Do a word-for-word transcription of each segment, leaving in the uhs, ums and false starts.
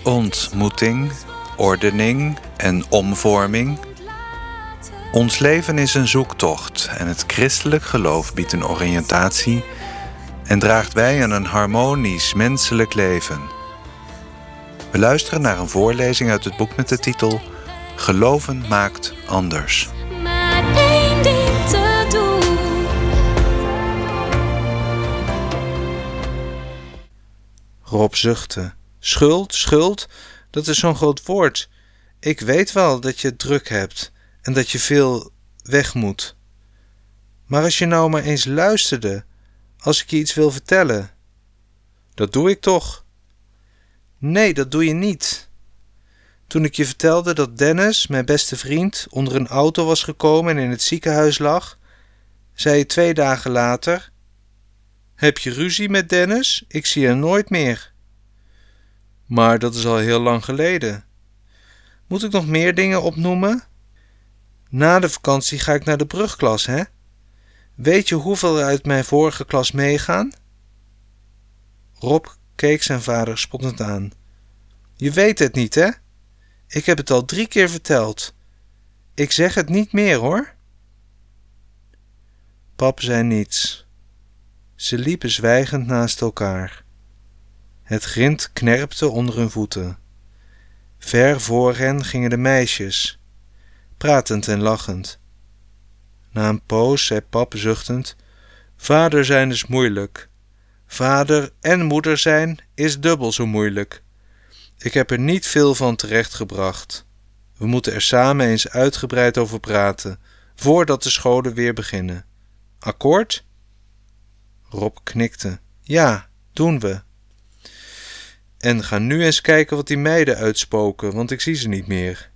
Ontmoeting, ordening en omvorming. Ons leven is een zoektocht en het christelijk geloof biedt een oriëntatie en draagt bij aan een harmonisch menselijk leven. We luisteren naar een voorlezing uit het boek met de titel Geloven maakt anders. Maar één ding te doen. Rob zuchtte. Schuld, schuld, dat is zo'n groot woord. Ik weet wel dat je het druk hebt en dat je veel weg moet. Maar als je nou maar eens luisterde, als ik je iets wil vertellen. Dat doe ik toch? Nee, dat doe je niet. Toen ik je vertelde dat Dennis, mijn beste vriend, onder een auto was gekomen en in het ziekenhuis lag, zei je twee dagen later: heb je ruzie met Dennis? Ik zie hem nooit meer. Maar dat is al heel lang geleden. Moet ik nog meer dingen opnoemen? Na de vakantie ga ik naar de brugklas, hè? Weet je hoeveel er uit mijn vorige klas meegaan? Rob keek zijn vader spottend aan. Je weet het niet, hè? Ik heb het al drie keer verteld. Ik zeg het niet meer, hoor. Pap zei niets. Ze liepen zwijgend naast elkaar. Het grind knerpte onder hun voeten. Ver voor hen gingen de meisjes, pratend en lachend. Na een poos zei pap zuchtend: vader zijn is moeilijk. Vader en moeder zijn is dubbel zo moeilijk. Ik heb er niet veel van terechtgebracht. We moeten er samen eens uitgebreid over praten, voordat de scholen weer beginnen. Akkoord? Rob knikte. Ja, doen we. En ga nu eens kijken wat die meiden uitspoken, want ik zie ze niet meer.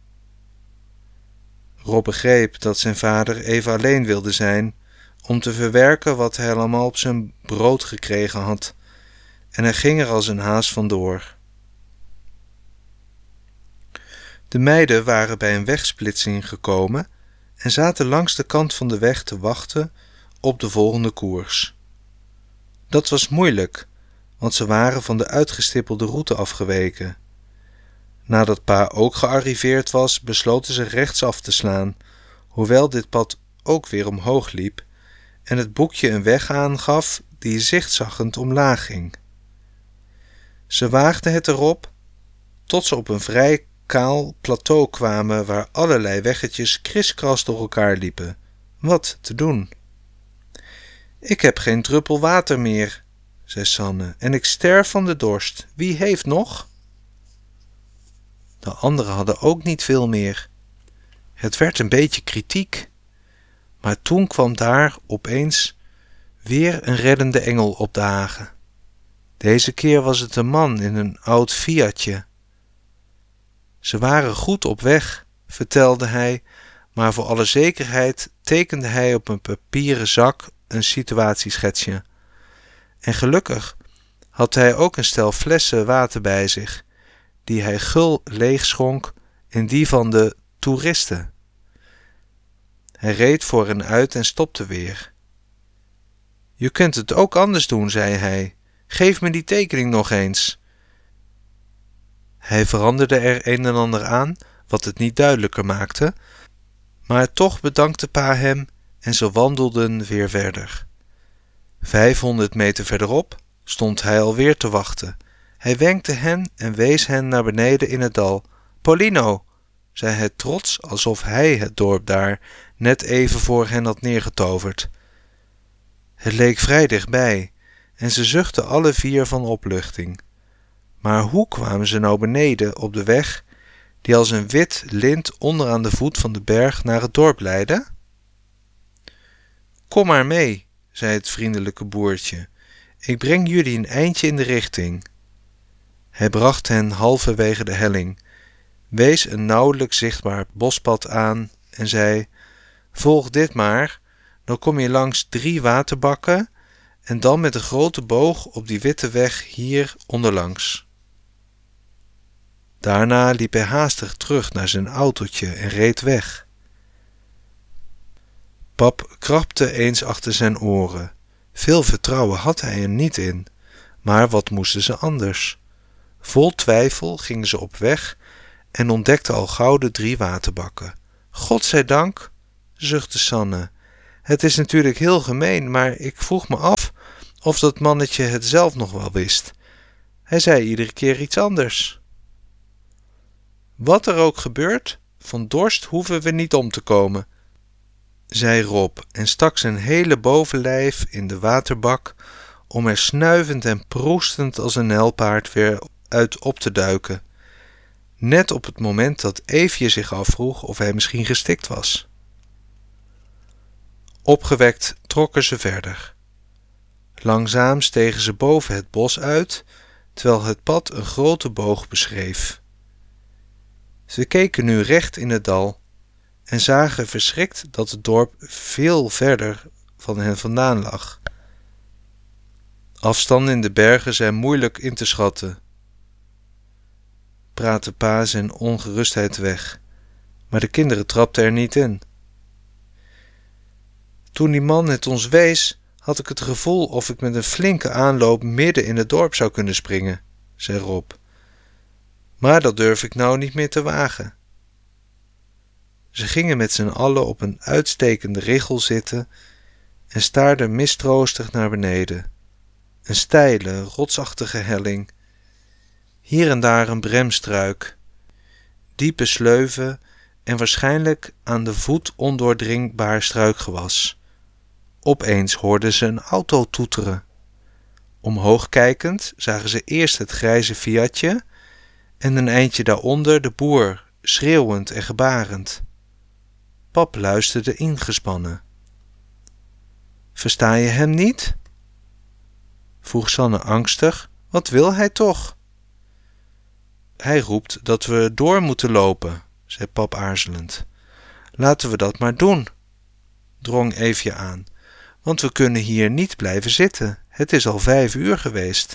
Rob begreep dat zijn vader even alleen wilde zijn om te verwerken wat hij allemaal op zijn brood gekregen had, en hij ging er als een haas vandoor. De meiden waren bij een wegsplitsing gekomen en zaten langs de kant van de weg te wachten op de volgende koers. Dat was moeilijk, want ze waren van de uitgestippelde route afgeweken. Nadat pa ook gearriveerd was, besloten ze rechtsaf te slaan, hoewel dit pad ook weer omhoog liep en het boekje een weg aangaf die zichtzaggend omlaag ging. Ze waagden het erop tot ze op een vrij kaal plateau kwamen waar allerlei weggetjes kriskras door elkaar liepen. Wat te doen? Ik heb geen druppel water meer, zei Sanne, en ik sterf van de dorst. Wie heeft nog? De anderen hadden ook niet veel meer. Het werd een beetje kritiek. Maar toen kwam daar opeens weer een reddende engel opdagen. Deze keer was het een man in een oud Fiatje. Ze waren goed op weg, vertelde hij, maar voor alle zekerheid tekende hij op een papieren zak een situatieschetsje. En gelukkig had hij ook een stel flessen water bij zich, die hij gul leegschonk in die van de toeristen. Hij reed voor hen uit en stopte weer. Je kunt het ook anders doen, zei hij. Geef me die tekening nog eens. Hij veranderde er een en ander aan, wat het niet duidelijker maakte, maar toch bedankte pa hem en ze wandelden weer verder. Vijfhonderd meter verderop stond hij alweer te wachten. Hij wenkte hen en wees hen naar beneden in het dal. Paulino, zei hij trots, alsof hij het dorp daar net even voor hen had neergetoverd. Het leek vrij dichtbij en ze zuchtten alle vier van opluchting. Maar hoe kwamen ze nou beneden op de weg die als een wit lint onderaan de voet van de berg naar het dorp leidde? Kom maar mee, zei het vriendelijke boertje. Ik breng jullie een eindje in de richting. Hij bracht hen halverwege de helling, wees een nauwelijks zichtbaar bospad aan en zei: volg dit maar, dan kom je langs drie waterbakken en dan met een grote boog op die witte weg hier onderlangs. Daarna liep hij haastig terug naar zijn autootje en reed weg. Pap krabde eens achter zijn oren. Veel vertrouwen had hij er niet in, maar wat moesten ze anders? Vol twijfel gingen ze op weg en ontdekten al gauw de drie waterbakken. Godzijdank, zuchtte Sanne. Het is natuurlijk heel gemeen, maar ik vroeg me af of dat mannetje het zelf nog wel wist. Hij zei iedere keer iets anders. Wat er ook gebeurt, van dorst hoeven we niet om te komen, zei Rob en stak zijn hele bovenlijf in de waterbak om er snuivend en proestend als een nijlpaard weer uit op te duiken. Net op het moment dat Eefje zich afvroeg of hij misschien gestikt was. Opgewekt trokken ze verder. Langzaam stegen ze boven het bos uit, terwijl het pad een grote boog beschreef. Ze keken nu recht in het dal en zagen verschrikt dat het dorp veel verder van hen vandaan lag. Afstanden in de bergen zijn moeilijk in te schatten, praatte pa zijn ongerustheid weg, maar de kinderen trapten er niet in. Toen die man het ons wees, had ik het gevoel of ik met een flinke aanloop midden in het dorp zou kunnen springen, zei Rob. Maar dat durf ik nou niet meer te wagen. Ze gingen met z'n allen op een uitstekende richel zitten en staarden mistroostig naar beneden. Een steile, rotsachtige helling. Hier en daar een bremstruik, diepe sleuven en waarschijnlijk aan de voet ondoordringbaar struikgewas. Opeens hoorden ze een auto toeteren. Omhoog kijkend zagen ze eerst het grijze Fiatje en een eindje daaronder de boer, schreeuwend en gebarend. Pap luisterde ingespannen. Versta je hem niet? Vroeg Sanne angstig. Wat wil hij toch? Hij roept dat we door moeten lopen, zei pap aarzelend. Laten we dat maar doen, drong Eefje aan, want we kunnen hier niet blijven zitten. Het is al vijf uur geweest.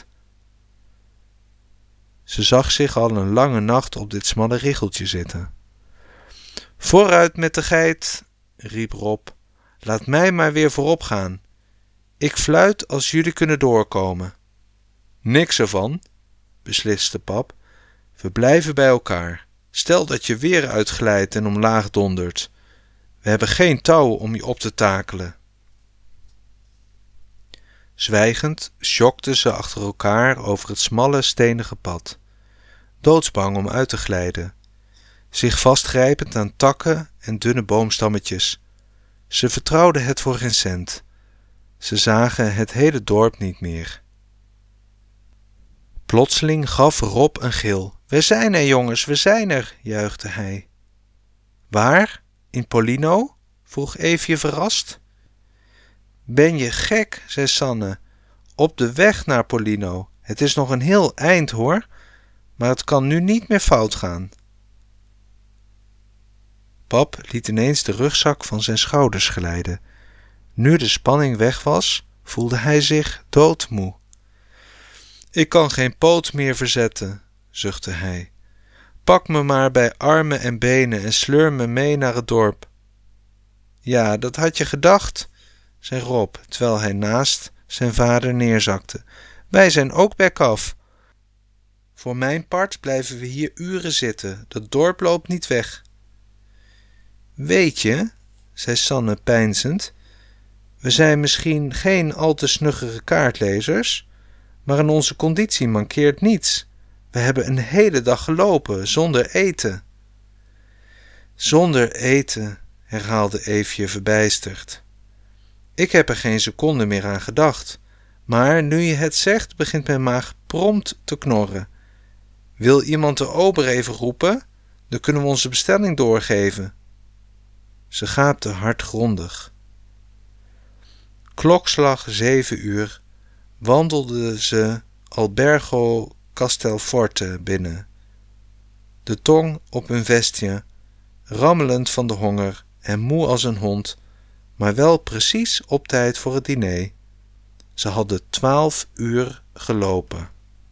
Ze zag zich al een lange nacht op dit smalle richeltje zitten. Vooruit met de geit, riep Rob. Laat mij maar weer voorop gaan. Ik fluit als jullie kunnen doorkomen. Niks ervan, besliste pap. We blijven bij elkaar. Stel dat je weer uitglijdt en omlaag dondert. We hebben geen touw om je op te takelen. Zwijgend sjokten ze achter elkaar over het smalle stenige pad, doodsbang om uit te glijden, zich vastgrijpend aan takken en dunne boomstammetjes. Ze vertrouwden het voor geen cent. Ze zagen het hele dorp niet meer. Plotseling gaf Rob een gil. We zijn er, jongens, we zijn er, juichte hij. Waar? In Polino? Vroeg Eefje verrast. Ben je gek, zei Sanne. Op de weg naar Polino. Het is nog een heel eind, hoor, maar het kan nu niet meer fout gaan. Pap liet ineens de rugzak van zijn schouders glijden. Nu de spanning weg was, voelde hij zich doodmoe. Ik kan geen poot meer verzetten, zuchtte hij. Pak me maar bij armen en benen en sleur me mee naar het dorp. Ja, dat had je gedacht, zei Rob, terwijl hij naast zijn vader neerzakte. Wij zijn ook bekaf. Voor mijn part blijven we hier uren zitten. Dat dorp loopt niet weg. Weet je, zei Sanne peinzend, we zijn misschien geen al te snuggere kaartlezers, maar in onze conditie mankeert niets. We hebben een hele dag gelopen, zonder eten. Zonder eten, herhaalde Eefje verbijsterd. Ik heb er geen seconde meer aan gedacht, maar nu je het zegt, begint mijn maag prompt te knorren. Wil iemand de ober even roepen? Dan kunnen we onze bestelling doorgeven. Ze gaapte hardgrondig. Klokslag zeven uur wandelden ze Albergo Castelforte binnen, de tong op hun vestje, rammelend van de honger en moe als een hond, maar wel precies op tijd voor het diner. Ze hadden twaalf uur gelopen.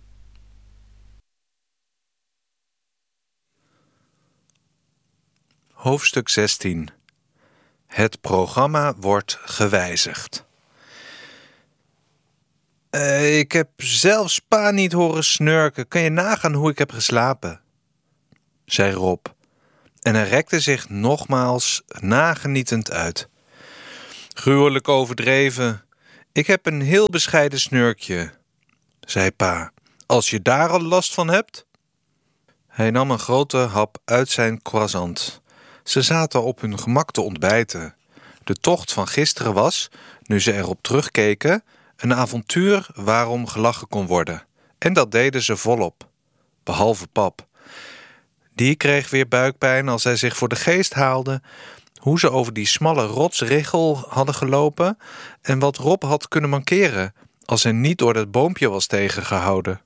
Hoofdstuk zestien. Het programma wordt gewijzigd. Uh, ik heb zelfs pa niet horen snurken. Kan je nagaan hoe ik heb geslapen? Zei Rob. En hij rekte zich nogmaals nagenietend uit. Gruwelijk overdreven. Ik heb een heel bescheiden snurkje, zei pa. Als je daar al last van hebt? Hij nam een grote hap uit zijn croissant. Ze zaten op hun gemak te ontbijten. De tocht van gisteren was, nu ze erop terugkeken, een avontuur waarom gelachen kon worden. En dat deden ze volop. Behalve pap. Die kreeg weer buikpijn als hij zich voor de geest haalde hoe ze over die smalle rotsriggel hadden gelopen en wat Rob had kunnen mankeren als hij niet door dat boompje was tegengehouden.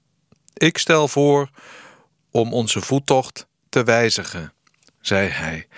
Ik stel voor om onze voettocht te wijzigen, zei hij,